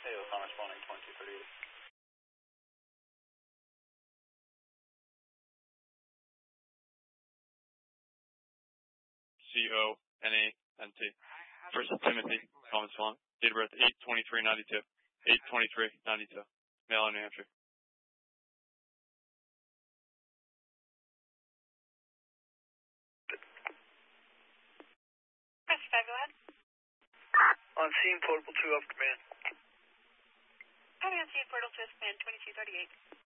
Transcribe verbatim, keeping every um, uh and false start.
Hey, O'Connor spawning twenty-two thirty-eight. C O N A N T. First Timothy, Thomas Font. Date of birth eight twenty-three ninety-two. eight twenty-three ninety-two. Male in New Hampshire. Press five, go ahead. On scene, portable two off command. Coming on scene, portal two command, twenty-two thirty-eight.